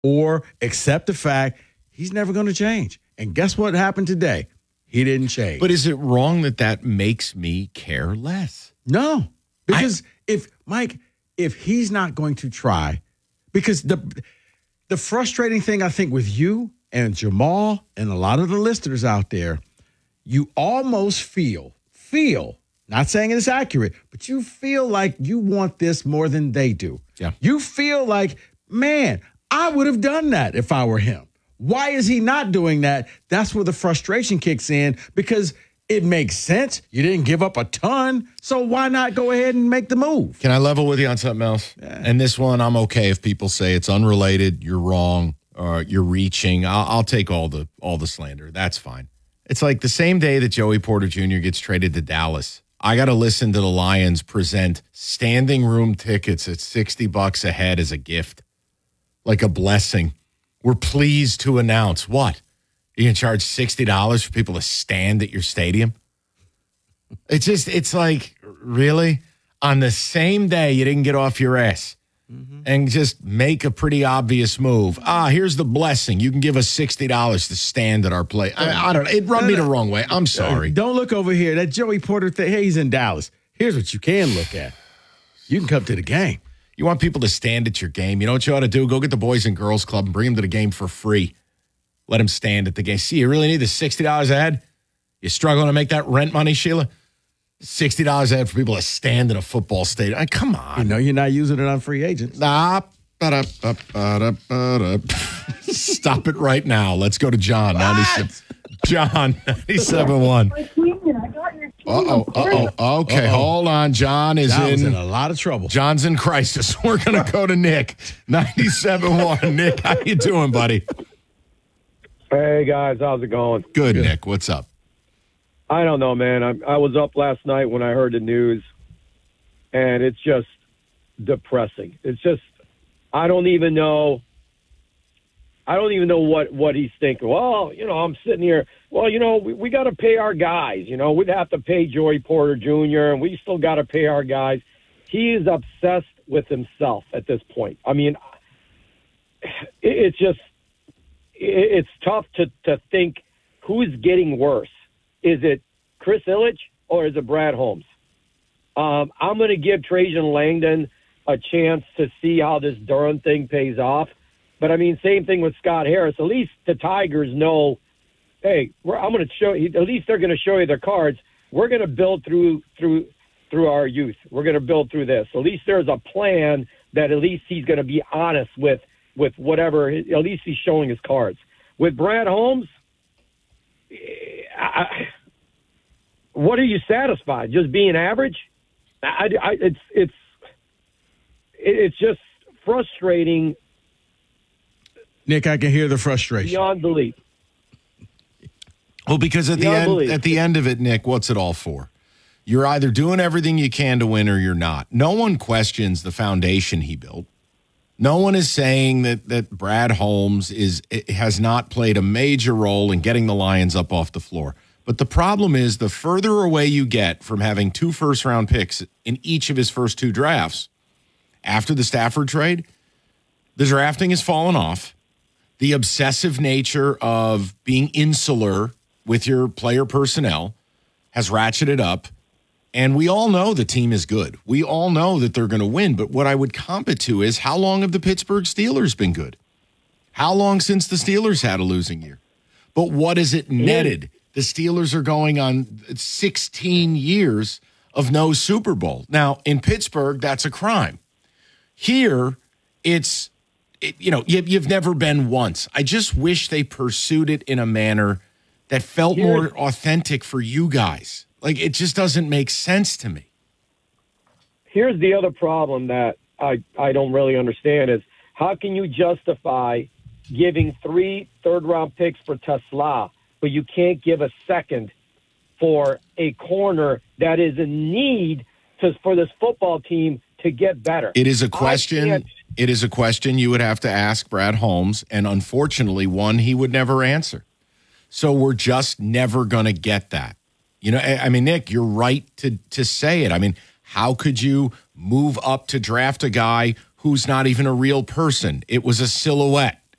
or accept the fact he's never going to change. And guess what happened today? He didn't change. But is it wrong that makes me care less? No, because if he's not going to try, because the frustrating thing I think with you and Jamal and a lot of the listeners out there, you almost feel, not saying it's accurate, but you feel like you want this more than they do. Yeah. You feel like, man, I would have done that if I were him. Why is he not doing that? That's where the frustration kicks in, because it makes sense. You didn't give up a ton, so why not go ahead and make the move? Can I level with you on something else? Yeah. And this one, I'm okay if people say it's unrelated, you're wrong, or you're reaching. I'll take all the slander. That's fine. It's like the same day that Joey Porter Jr. gets traded to Dallas, I got to listen to the Lions present standing room tickets at $60 a head as a gift, like a blessing. We're pleased to announce what? You can charge $60 for people to stand at your stadium? It's like, really? On the same day you didn't get off your ass and just make a pretty obvious move. Here's the blessing. You can give us $60 to stand at our play. I don't know. It rubbed me the wrong way. I'm sorry. Don't look over here. That Joey Porter thing, hey, he's in Dallas. Here's what you can look at. You can come to the game. You want people to stand at your game. You know what you ought to do? Go get the Boys and Girls Club and bring them to the game for free. Let them stand at the game. See, you really need the $60 a head? You struggling to make that rent money, Sheila? $60 a head for people to stand in a football stadium. Come on. You know you're not using it on free agents. Stop it right now. Let's go to John. 97.1. Okay, hold on. John's in a lot of trouble. John's in crisis. We're going to go to Nick. 97.1. Nick, how you doing, buddy? Hey, guys. How's it going? Good, Nick. What's up? I don't know, man. I was up last night when I heard the news, and it's just depressing. It's just, I don't even know what he's thinking. Well, I'm sitting here. Well, we got to pay our guys. We'd have to pay Joey Porter Jr., and we still got to pay our guys. He is obsessed with himself at this point. I mean, it's tough to think who's getting worse. Is it Chris Ilitch or is it Brad Holmes? I'm going to give Trajan Langdon a chance to see how this Durham thing pays off. But, I mean, same thing with Scott Harris. At least the Tigers know, hey, I'm going to show you. At least they're going to show you their cards. We're going to build through our youth. We're going to build through this. At least there's a plan that at least he's going to be honest with whatever. At least he's showing his cards. With Brad Holmes, what are you satisfied? Just being average? It's just frustrating. Nick, I can hear the frustration. Beyond belief. Well, because at the end of it, Nick, what's it all for? You're either doing everything you can to win or you're not. No one questions the foundation he built. No one is saying that Brad Holmes has not played a major role in getting the Lions up off the floor. But the problem is the further away you get from having 2 first-round picks in each of his first 2 drafts, after the Stafford trade, the drafting has fallen off. The obsessive nature of being insular with your player personnel has ratcheted up. And we all know the team is good. We all know that they're going to win. But what I would comp it to is, how long have the Pittsburgh Steelers been good? How long since the Steelers had a losing year? But what is it netted? The Steelers are going on 16 years of no Super Bowl. Now, in Pittsburgh, that's a crime. Here, you've never been once. I just wish they pursued it in a manner that felt more authentic for you guys. Like, it just doesn't make sense to me. Here's the other problem that I don't really understand is, how can you justify giving 3 third-round picks for Tesla, but you can't give a second for a corner that is in need for this football team to get better? It is a question. It is a question you would have to ask Brad Holmes, and unfortunately, one he would never answer. So we're just never going to get that. I mean, Nick, you're right to say it. I mean, how could you move up to draft a guy who's not even a real person? It was a silhouette.